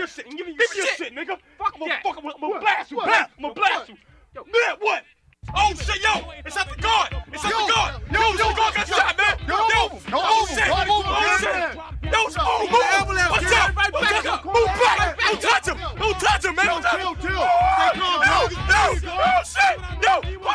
your shit. Give me your shit, nigga. Fuck that. I'm gonna blast you. I'm gonna blast you. Man, what? Oh shit, yo! It's at the guard! It's at the guard! Yo, the guard got shot, man! Yo, oh shit! Oh shit! Yo, move! Watch out! Move back! Don't touch him! Don't touch him, man! Chill. Oh shit! Yo!